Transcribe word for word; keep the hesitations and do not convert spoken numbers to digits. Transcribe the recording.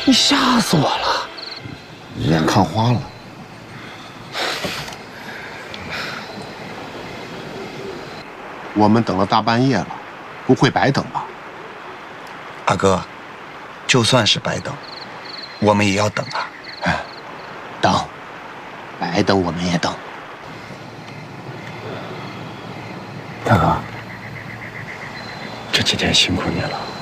你吓死我了， 眼看花了。我们等了大半夜了，不会白等吧？ 阿哥，就算是白等，我们也要等啊！ 哎，等，白等我们也等。 大哥，这几天辛苦你了。